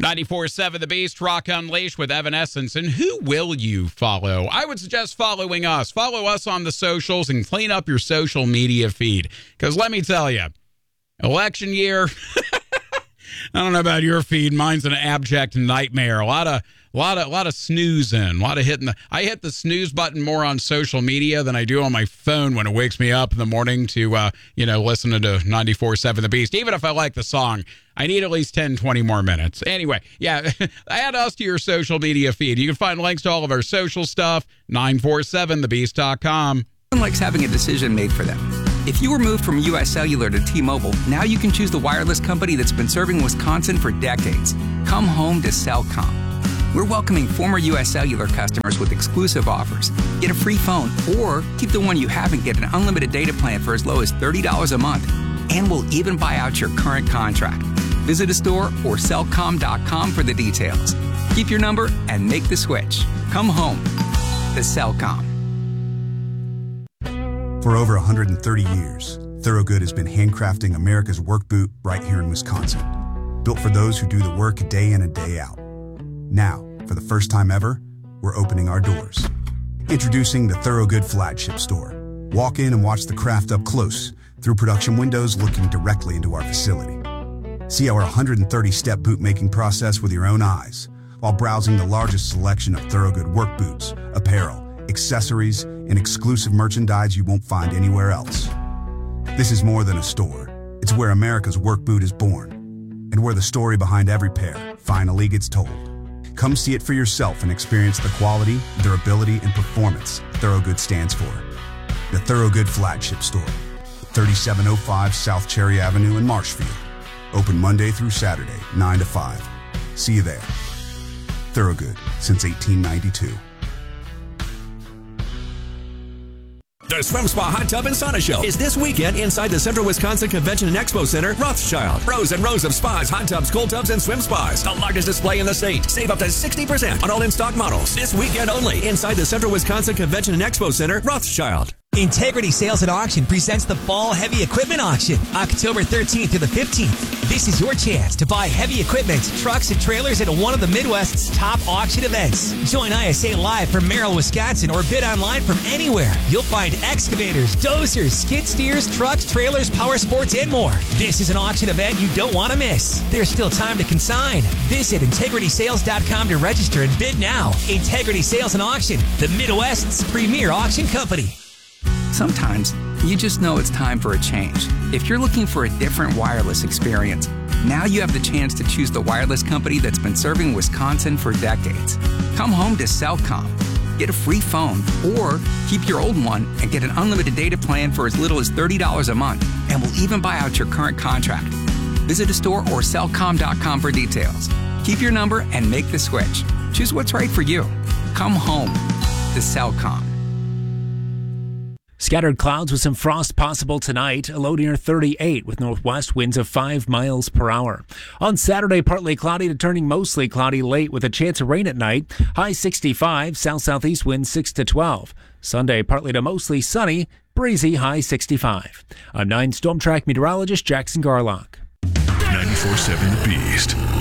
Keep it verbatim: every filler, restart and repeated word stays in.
ninety-four point seven The Beast, Rock Unleashed with Evanescence. And who will you follow? I would suggest following us. Follow us on the socials and clean up your social media feed. Because let me tell you, election year, I don't know about your feed. Mine's an abject nightmare. A lot of A lot of a lot of snoozing, a lot of hitting the. I hit the snooze button more on social media than I do on my phone when it wakes me up in the morning to, uh, you know, listen to ninety-four point seven The Beast. Even if I like the song, I need at least ten, twenty more minutes. Anyway, yeah, add us to your social media feed. You can find links to all of our social stuff, nine four seven the beast dot com. Everyone likes having a decision made for them. If you were moved from U S Cellular to T-Mobile, now you can choose the wireless company that's been serving Wisconsin for decades. Come home to Cellcom. We're welcoming former U S Cellular customers with exclusive offers. Get a free phone or keep the one you have and get an unlimited data plan for as low as thirty dollars a month. And we'll even buy out your current contract. Visit a store or cellcom dot com for the details. Keep your number and make the switch. Come home to Cellcom. For over one hundred thirty years, Thorogood has been handcrafting America's work boot right here in Wisconsin. Built for those who do the work day in and day out. Now, for the first time ever, we're opening our doors. Introducing the Thorogood Flagship Store. Walk in and watch the craft up close through production windows looking directly into our facility. See our one hundred thirty step boot making process with your own eyes while browsing the largest selection of Thorogood work boots, apparel, accessories, and exclusive merchandise you won't find anywhere else. This is more than a store. It's where America's work boot is born and where the story behind every pair finally gets told. Come see it for yourself and experience the quality, durability, and performance Thorogood stands for. The Thorogood Flagship Store, thirty-seven oh five South Cherry Avenue in Marshfield. Open Monday through Saturday, nine to five. See you there. Thorogood since eighteen ninety-two. The Swim Spa Hot Tub and Sauna Show is this weekend inside the Central Wisconsin Convention and Expo Center, Rothschild. Rows and rows of spas, hot tubs, cold tubs, and swim spas. The largest display in the state. Save up to sixty percent on all in-stock models. This weekend only inside the Central Wisconsin Convention and Expo Center, Rothschild. Integrity Sales and Auction presents the Fall Heavy Equipment Auction, October thirteenth to the fifteenth. This is your chance to buy heavy equipment, trucks, and trailers at one of the Midwest's top auction events. Join I S A live from Merrill, Wisconsin, or bid online from anywhere. You'll find excavators, dozers, skid steers, trucks, trailers, power sports, and more. This is an auction event you don't want to miss. There's still time to consign. Visit integrity sales dot com to register and bid now. Integrity Sales and Auction, the Midwest's premier auction company. Sometimes, you just know it's time for a change. If you're looking for a different wireless experience, now you have the chance to choose the wireless company that's been serving Wisconsin for decades. Come home to Cellcom. Get a free phone or keep your old one and get an unlimited data plan for as little as thirty dollars a month. And we'll even buy out your current contract. Visit a store or cellcom dot com for details. Keep your number and make the switch. Choose what's right for you. Come home to Cellcom. Scattered clouds with some frost possible tonight, a low near thirty-eight with northwest winds of five miles per hour. On Saturday, partly cloudy to turning mostly cloudy late with a chance of rain at night. High sixty-five, south-southeast winds six to twelve. Sunday, partly to mostly sunny, breezy, high sixty-five. I'm nine Storm Track meteorologist Jackson Garlock. ninety-four point seven The Beast.